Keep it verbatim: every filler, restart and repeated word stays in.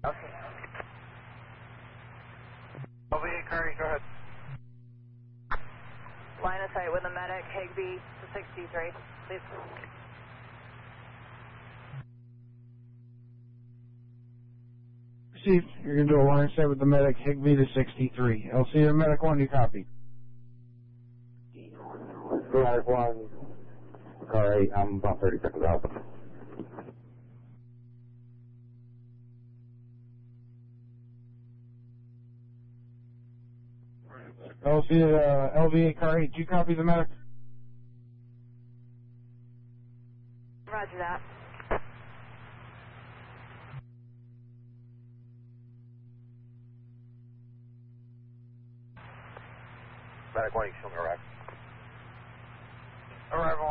Okay. L V eight Curry, go ahead. Line of sight with a medic, Higby to sixty-three, please. Received. You're going to do a line set with the medic, Higby to sixty-three. L C to medic one, you copy. Medic one, car eight, I'm about thirty seconds out. L C to uh, L V eight car eight, do you copy the medic? Roger that. Medic one, you show me arrival. Arrival